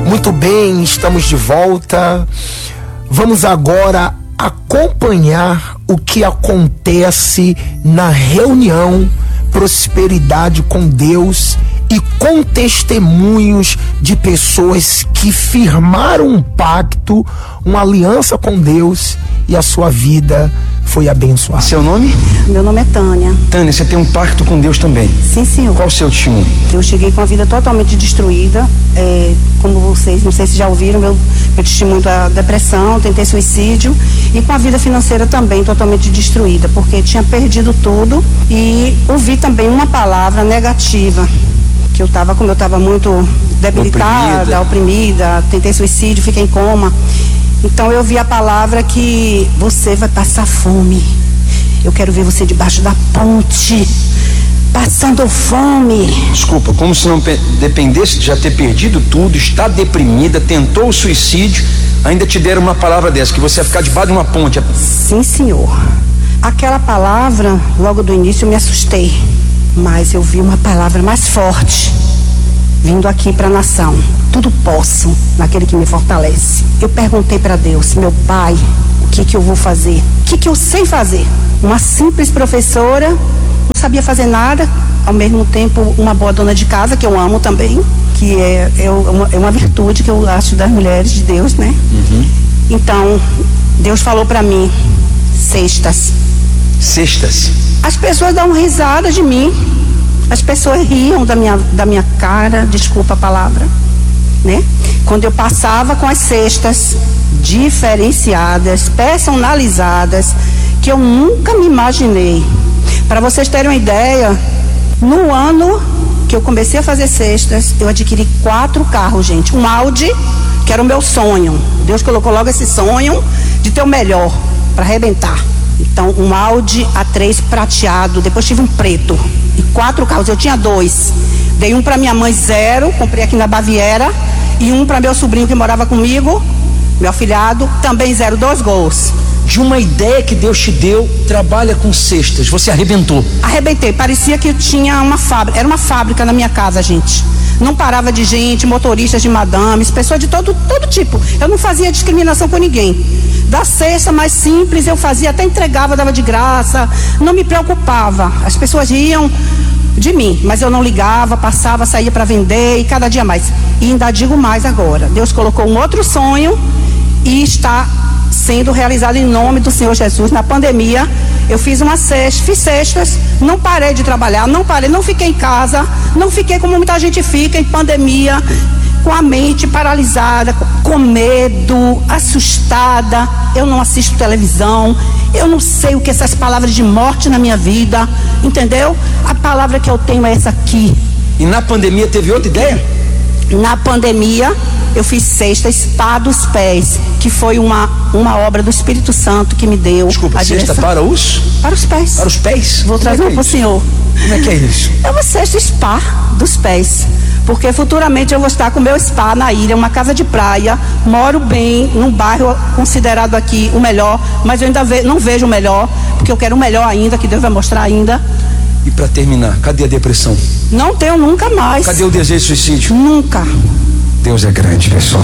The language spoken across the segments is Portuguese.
Muito bem, estamos de volta. Vamos agora acompanhar o que acontece na reunião Prosperidade com Deus e com testemunhos de pessoas que firmaram um pacto, uma aliança com Deus e a sua vida foi abençoada. Seu nome? Meu nome é Tânia. Tânia, você tem um pacto com Deus também? Sim, senhor. Qual o seu testemunho? Eu cheguei com a vida totalmente destruída. Como vocês, não sei se já ouviram, meu testemunho da depressão, tentei suicídio e com a vida financeira também totalmente destruída, porque tinha perdido tudo e ouvi também uma palavra negativa, que como eu estava muito debilitada, oprimida, tentei suicídio, fiquei em coma. Então eu vi a palavra que você vai passar fome. Eu quero ver você debaixo da ponte, passando fome. Desculpa, como se não dependesse de já ter perdido tudo, está deprimida, tentou o suicídio, ainda te deram uma palavra dessa, que você ia ficar debaixo de uma ponte. Sim, senhor. Aquela palavra, logo do início eu me assustei, mas eu vi uma palavra mais forte, vindo aqui para a nação. Tudo posso naquele que me fortalece. Eu perguntei para Deus, meu Pai, o que eu vou fazer? O que eu sei fazer? Uma simples professora, não sabia fazer nada, ao mesmo tempo uma boa dona de casa, que eu amo também, que é uma virtude que eu acho das mulheres de Deus, né? Então, Deus falou para mim, cestas. Cestas? As pessoas dão risada de mim, as pessoas riam da minha cara, desculpa a palavra, né? Quando eu passava com as cestas diferenciadas, personalizadas, que eu nunca me imaginei. Para vocês terem uma ideia, no ano que eu comecei a fazer cestas, eu adquiri 4 carros, gente. Um Audi, que era o meu sonho. Deus colocou logo esse sonho de ter o melhor, para arrebentar. Então, um Audi A3 prateado, depois tive um preto. E 4 carros, eu tinha 2. Dei um para minha mãe, 0, comprei aqui na Baviera, e um para meu sobrinho que morava comigo, meu afilhado, também 0, 2 Gols. De uma ideia que Deus te deu, trabalha com cestas, você arrebentou. Arrebentei, parecia que eu tinha uma fábrica, era uma fábrica na minha casa, gente. Não parava de gente, motoristas de madames, pessoas de todo tipo. Eu não fazia discriminação com ninguém. Da cesta mais simples eu fazia, até entregava, dava de graça, não me preocupava. As pessoas riam de mim, mas eu não ligava, passava, saía para vender e cada dia mais. E ainda digo mais agora, Deus colocou um outro sonho e está sendo realizado em nome do Senhor Jesus. Na pandemia eu fiz fiz cestas, não parei de trabalhar, não fiquei em casa, não fiquei como muita gente fica em pandemia, com a mente paralisada, com medo, assustada. Eu não assisto televisão, eu não sei o que essas palavras de morte na minha vida, entendeu? A palavra que eu tenho é essa aqui. E na pandemia teve outra ideia? Na pandemia eu fiz cesta Spa dos Pés, que foi uma obra do Espírito Santo que me deu. Desculpa, cesta para os? Para os pés. Para os pés? Vou trazer para o senhor. Como é que é isso? É uma cesta Spa dos Pés, porque futuramente eu vou estar com o meu spa na ilha, uma casa de praia, moro bem, num bairro considerado aqui o melhor, mas eu ainda não vejo o melhor, porque eu quero o melhor ainda, que Deus vai mostrar ainda. E para terminar, cadê a depressão? Não tenho nunca mais. Cadê o desejo de suicídio? Nunca. Deus é grande, pessoal.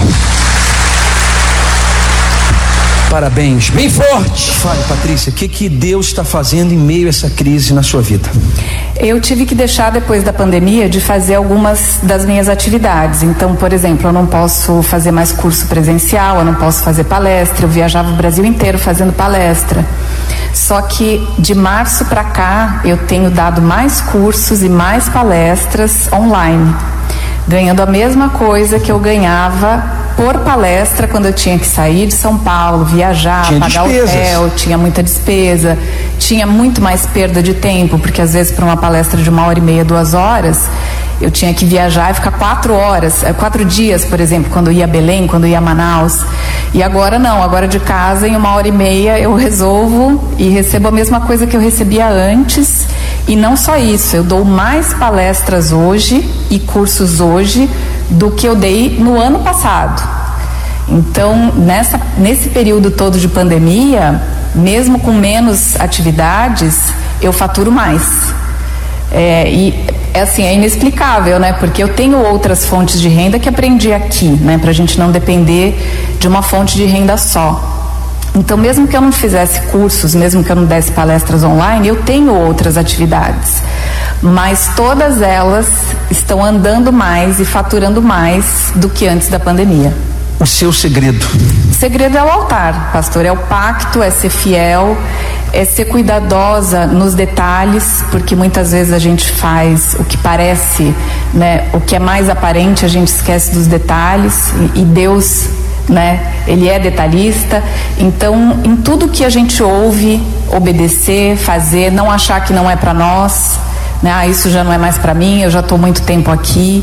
Parabéns, bem forte. Fale, Patrícia, o que Deus está fazendo em meio a essa crise na sua vida? Eu tive que deixar, depois da pandemia, de fazer algumas das minhas atividades. Então, por exemplo, eu não posso fazer mais curso presencial, eu não posso fazer palestra. Eu viajava o Brasil inteiro fazendo palestra. Só que de março para cá eu tenho dado mais cursos e mais palestras online, ganhando a mesma coisa que eu ganhava por palestra quando eu tinha que sair de São Paulo, viajar, pagar hotel, tinha muita despesa, tinha muito mais perda de tempo, porque às vezes para uma palestra de 1h30, 2 horas, eu tinha que viajar e ficar 4 dias, por exemplo, quando eu ia a Belém, quando eu ia a Manaus. E agora não, agora de casa em 1h30 eu resolvo e recebo a mesma coisa que eu recebia antes. E não só isso, eu dou mais palestras hoje e cursos hoje do que eu dei no ano passado. Então, nesse período todo de pandemia, mesmo com menos atividades, eu faturo mais. E É assim, é inexplicável, né? Porque eu tenho outras fontes de renda que aprendi aqui, né? Pra gente não depender de uma fonte de renda só. Então, mesmo que eu não fizesse cursos, mesmo que eu não desse palestras online, eu tenho outras atividades. Mas todas elas estão andando mais e faturando mais do que antes da pandemia. O seu segredo? O segredo é o altar, pastor, é o pacto, é ser fiel, é ser cuidadosa nos detalhes, porque muitas vezes a gente faz o que parece, né, o que é mais aparente, a gente esquece dos detalhes, e Deus, né, Ele é detalhista. Então, em tudo que a gente ouve, obedecer, fazer, não achar que não é para nós, né, isso já não é mais para mim, eu já estou muito tempo aqui,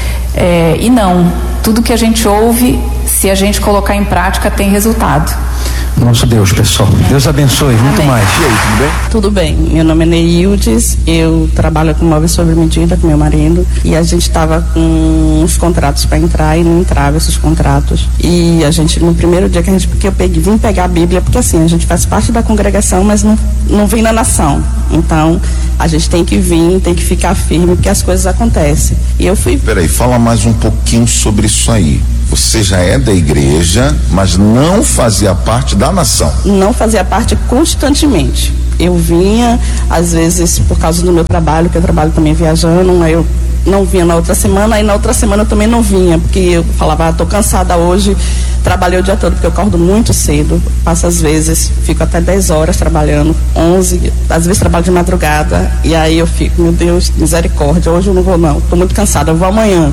e não, tudo que a gente ouve, se a gente colocar em prática, tem resultado. Nosso Deus, pessoal. Deus abençoe. Muito Amém. mais. E aí, tudo bem? Tudo bem. Meu nome é Neildes, eu trabalho com móveis sobre medida com meu marido e a gente estava com uns contratos para entrar e não entrava esses contratos. E a gente, no primeiro dia que eu vim pegar a Bíblia, porque assim, a gente faz parte da congregação, mas não vem na nação. Então, a gente tem que vir, tem que ficar firme, porque as coisas acontecem. E eu fui... Peraí, fala mais um pouquinho sobre isso aí. Você já é da igreja, mas não fazia parte da nação. Não fazia parte constantemente. Eu vinha, às vezes, por causa do meu trabalho, que eu trabalho também viajando, aí eu não vinha na outra semana, aí na outra semana eu também não vinha, porque eu falava, tô cansada hoje, trabalhei o dia todo, porque eu acordo muito cedo, passo às vezes, fico até 10 horas trabalhando, 11, às vezes trabalho de madrugada, e aí eu fico, meu Deus, misericórdia, hoje eu não vou não, tô muito cansada, eu vou amanhã.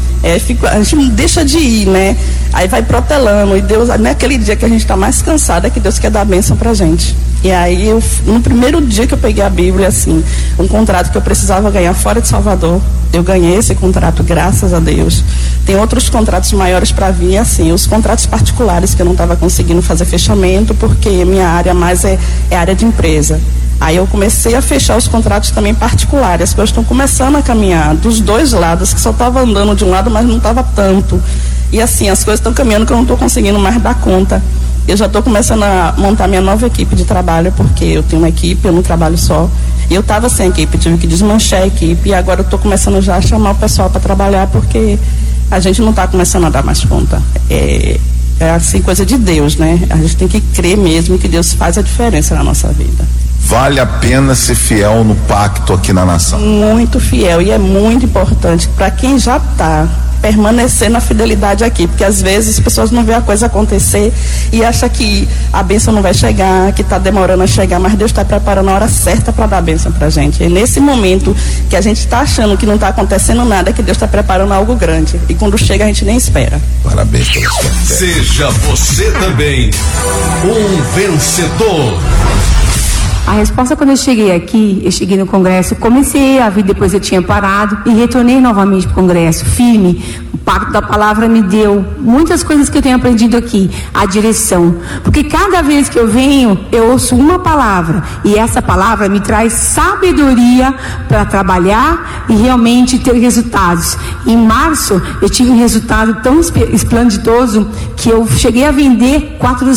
A gente não deixa de ir, né? Aí vai protelando, e Deus, naquele dia que a gente está mais cansada, é que Deus quer dar a bênção pra gente. E aí, no primeiro dia que eu peguei a Bíblia, assim, um contrato que eu precisava ganhar fora de Salvador, eu ganhei esse contrato, graças a Deus. Tem outros contratos maiores para vir, assim, os contratos particulares que eu não estava conseguindo fazer fechamento, porque minha área mais é área de empresa. Aí eu comecei a fechar os contratos também particulares, as coisas estão começando a caminhar dos dois lados, que só estava andando de um lado, mas não estava tanto. E assim, as coisas estão caminhando que eu não estou conseguindo mais dar conta. Eu já estou começando a montar minha nova equipe de trabalho, porque eu tenho uma equipe, eu não trabalho só. E eu estava sem equipe, tive que desmanchar a equipe, e agora eu estou começando já a chamar o pessoal para trabalhar, porque a gente não está começando a dar mais conta. É assim, coisa de Deus, né? A gente tem que crer mesmo que Deus faz a diferença na nossa vida. Vale a pena ser fiel no pacto aqui na nação? Muito fiel, e é muito importante para quem já está permanecer na fidelidade aqui, porque às vezes as pessoas não vê a coisa acontecer e acham que a bênção não vai chegar, que está demorando a chegar, mas Deus está preparando a hora certa para dar a bênção para a gente. E nesse momento que a gente está achando que não está acontecendo nada, é que Deus está preparando algo grande, e quando chega a gente nem espera. Parabéns pela sua fé. Seja você também um vencedor. A resposta, quando eu cheguei aqui, eu cheguei no congresso, comecei a vir, depois eu tinha parado e retornei novamente para o congresso, firme. O pacto da palavra me deu muitas coisas que eu tenho aprendido aqui, a direção, porque cada vez que eu venho, eu ouço uma palavra, e essa palavra me traz sabedoria para trabalhar e realmente ter resultados. Em março, eu tive um resultado tão esplendoroso que eu cheguei a vender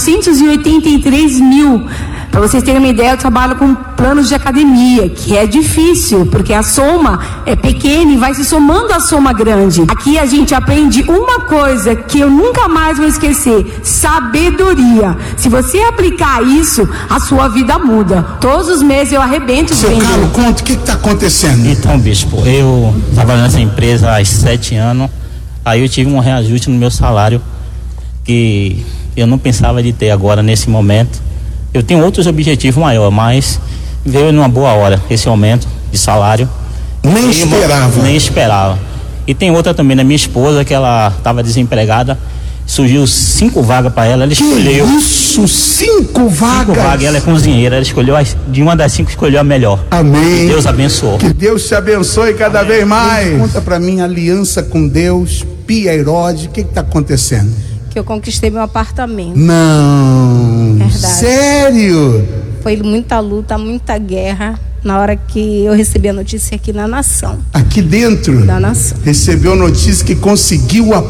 483 mil. Para vocês terem uma ideia, eu trabalho com planos de academia, que é difícil, porque a soma é pequena e vai se somando a soma grande. Aqui a gente aprende uma coisa que eu nunca mais vou esquecer: sabedoria. Se você aplicar isso, a sua vida muda. Todos os meses eu arrebento de vender. Seu Carlos, conta, o que está acontecendo? Então, bispo, eu trabalho nessa empresa há 7 anos, aí eu tive um reajuste no meu salário que eu não pensava de ter agora nesse momento. Eu tenho outros objetivos maiores, mas veio numa boa hora esse aumento de salário. Nem esperava. E tem outra também da minha esposa, que ela estava desempregada, surgiu 5 vagas para ela, ela escolheu. Isso, 5 vagas? 5 vagas, ela é cozinheira, ela escolheu, de uma das 5 escolheu a melhor. Amém. Deus abençoou. Que Deus te abençoe cada vez mais. Conta para mim, aliança com Deus, Pia Herodes, o que está acontecendo? Que eu conquistei meu apartamento. Não. Verdade. Sério? Foi muita luta, muita guerra. Na hora que eu recebi a notícia aqui na Nação. Aqui dentro? Da Nação. Recebeu a notícia que conseguiu o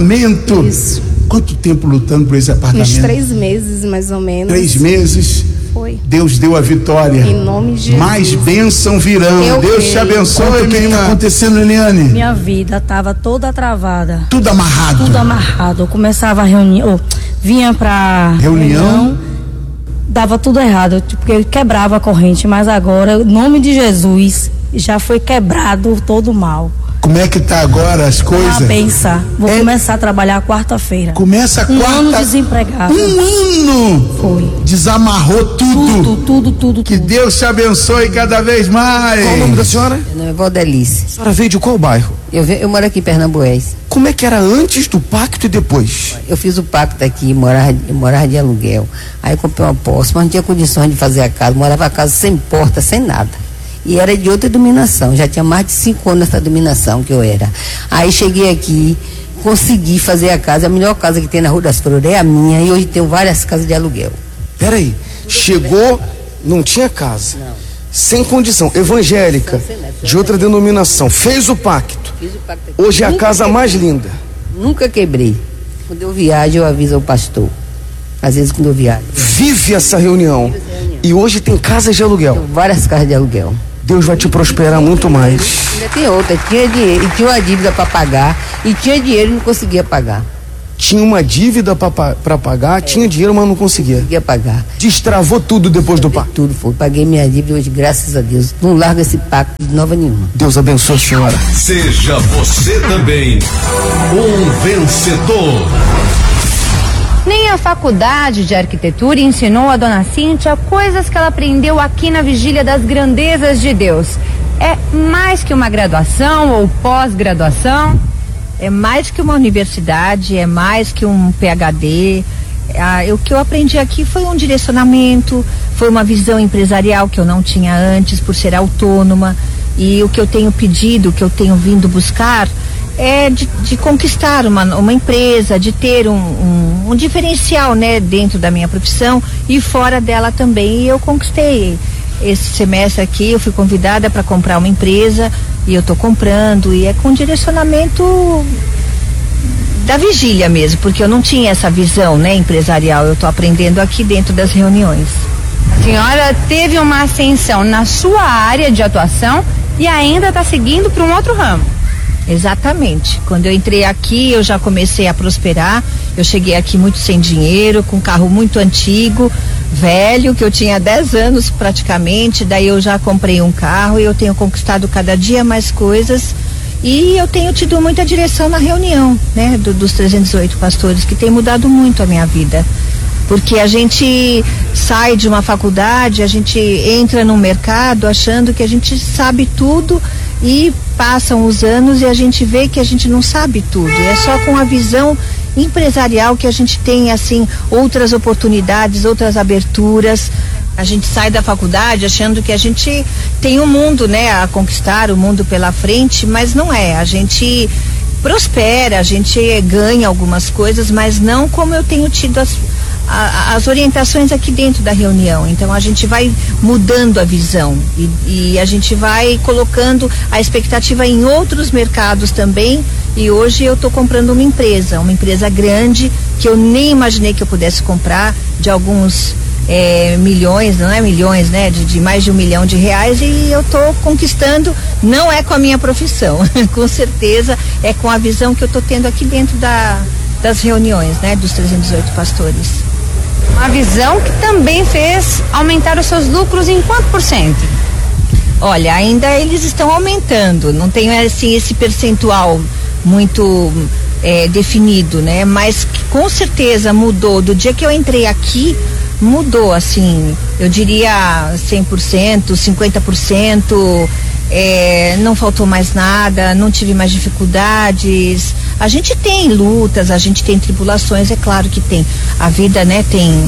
apartamento. Isso. Quanto tempo lutando por esse apartamento? Uns 3 meses, mais ou menos. 3 meses. Foi. Deus deu a vitória. Em nome de Jesus. Mais bênção virão. Deus te abençoe, minha irmã. O que está acontecendo, Eliane? Minha vida estava toda travada. Tudo amarrado. Tudo amarrado. Eu começava a reunião, vinha pra reunião, dava tudo errado, porque eu quebrava a corrente, mas agora, em nome de Jesus, já foi quebrado todo o mal. Como é que tá agora as coisas? Uma benção. Vou começar a trabalhar quarta-feira. Começa quarta. Um ano desempregado. Um ano? Foi. Desamarrou tudo. Tudo. Que Deus te abençoe cada vez mais. Qual o nome da senhora? Meu nome é Valdelice. A senhora veio de qual bairro? Eu moro aqui em Pernambués. Como é que era antes do pacto e depois? Eu fiz o pacto aqui, morava de aluguel. Aí eu comprei uma posse, mas não tinha condições de fazer a casa. Morava a casa sem porta, sem nada. E era de outra dominação, já tinha mais de 5 anos nessa dominação que eu era. Aí cheguei aqui, consegui fazer a casa, a melhor casa que tem na Rua das Flores é a minha, e hoje tenho várias casas de aluguel. Peraí, chegou, não tinha casa, não. Sem condição, evangélica, de outra denominação, fez o pacto. Fiz o pacto aqui. Hoje é a casa mais linda. Nunca quebrei. Quando eu viajo, eu aviso ao pastor. Às vezes quando eu viajo. Vive essa reunião. E hoje tem casas de aluguel. Tenho várias casas de aluguel. Deus vai te prosperar muito mais. Ainda tem outra, tinha dinheiro, tinha uma dívida para pagar, e tinha dinheiro e não conseguia pagar. Tinha uma dívida para pagar, tinha dinheiro, mas não conseguia. Não conseguia pagar. Destravou tudo depois do pacto? Tudo foi. Paguei minha dívida hoje, graças a Deus. Não largo esse pacto de nova nenhuma. Deus abençoe a senhora. Seja você também um vencedor. Nem a faculdade de arquitetura ensinou a dona Cíntia coisas que ela aprendeu aqui na Vigília das Grandezas de Deus. É mais que uma graduação ou pós-graduação? É mais que uma universidade, é mais que um PhD. O que eu aprendi aqui foi um direcionamento, foi uma visão empresarial que eu não tinha antes por ser autônoma. E o que eu tenho pedido, o que eu tenho vindo buscar é de conquistar uma empresa, de ter um diferencial, né, dentro da minha profissão e fora dela também. E eu conquistei. Esse semestre aqui eu fui convidada para comprar uma empresa e eu estou comprando, e é com direcionamento da vigília mesmo, porque eu não tinha essa visão, né, empresarial. Eu estou aprendendo aqui dentro das reuniões. A senhora teve uma ascensão na sua área de atuação e ainda está seguindo para um outro ramo. Exatamente. Quando eu entrei aqui, eu já comecei a prosperar. Eu cheguei aqui muito sem dinheiro, com um carro muito antigo, velho, que eu tinha 10 anos praticamente. Daí eu já comprei um carro e eu tenho conquistado cada dia mais coisas. E eu tenho tido muita direção na reunião, né, dos 308 pastores, que tem mudado muito a minha vida. Porque a gente sai de uma faculdade, a gente entra no mercado achando que a gente sabe tudo, e passam os anos e a gente vê que a gente não sabe tudo. É só com a visão empresarial que a gente tem, assim, outras oportunidades, outras aberturas. A gente sai da faculdade achando que a gente tem um mundo, né, a conquistar, o mundo pela frente, mas não é. A gente prospera, a gente ganha algumas coisas, mas não como eu tenho tido as orientações aqui dentro da reunião. Então a gente vai mudando a visão e a gente vai colocando a expectativa em outros mercados também. E hoje eu estou comprando uma empresa grande, que eu nem imaginei que eu pudesse comprar, de alguns milhões, não é milhões, né, de mais de R$1 milhão, e eu estou conquistando. Não é com a minha profissão, com certeza é com a visão que eu estou tendo aqui dentro das reuniões, né, dos 308 pastores. Uma visão que também fez aumentar os seus lucros em quanto por cento? Olha, ainda eles estão aumentando, não tenho assim esse percentual muito definido, né? Mas com certeza mudou. Do dia que eu entrei aqui, mudou, assim, eu diria 100%, 50%. Não faltou mais nada, não tive mais dificuldades. A gente tem lutas, a gente tem tribulações, é claro que tem. A vida, né, tem.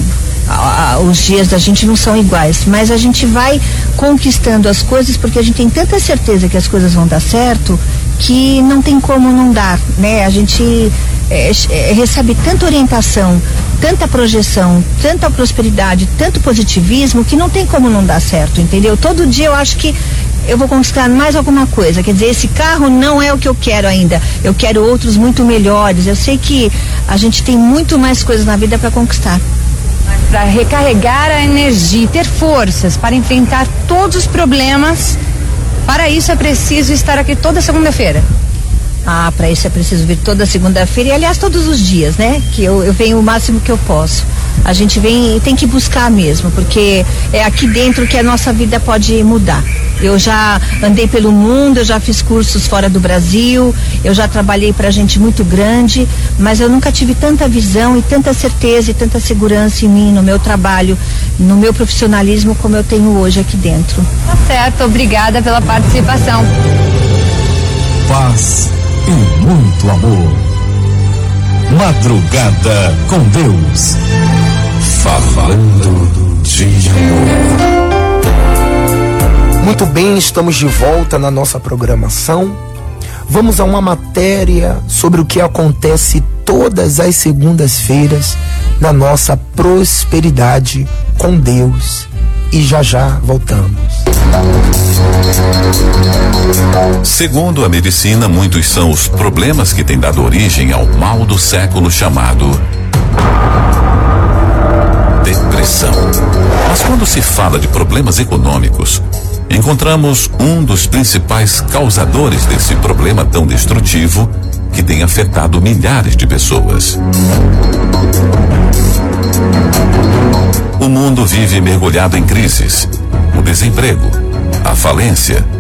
Os dias da gente não são iguais, mas a gente vai conquistando as coisas porque a gente tem tanta certeza que as coisas vão dar certo que não tem como não dar, né? A gente recebe tanta orientação, tanta projeção, tanta prosperidade, tanto positivismo, que não tem como não dar certo, entendeu? Todo dia eu acho que eu vou conquistar mais alguma coisa. Quer dizer, esse carro não é o que eu quero ainda. Eu quero outros muito melhores. Eu sei que a gente tem muito mais coisas na vida para conquistar. Para recarregar a energia e ter forças para enfrentar todos os problemas, para isso é preciso estar aqui toda segunda-feira. Para isso é preciso vir toda segunda-feira e, aliás, todos os dias, né? Que eu venho o máximo que eu posso. A gente vem e tem que buscar mesmo, porque é aqui dentro que a nossa vida pode mudar. Eu já andei pelo mundo, eu já fiz cursos fora do Brasil, eu já trabalhei para gente muito grande, mas eu nunca tive tanta visão e tanta certeza e tanta segurança em mim, no meu trabalho, no meu profissionalismo como eu tenho hoje aqui dentro. Tá certo, obrigada pela participação. Paz e muito amor. Madrugada com Deus. Falando de amor. Muito bem, estamos de volta na nossa programação. Vamos a uma matéria sobre o que acontece todas as segundas-feiras na nossa prosperidade com Deus. E já voltamos. Segundo a medicina, muitos são os problemas que têm dado origem ao mal do século chamado depressão. Mas quando se fala de problemas econômicos, encontramos um dos principais causadores desse problema tão destrutivo que tem afetado milhares de pessoas. O mundo vive mergulhado em crises. O desemprego, a falência,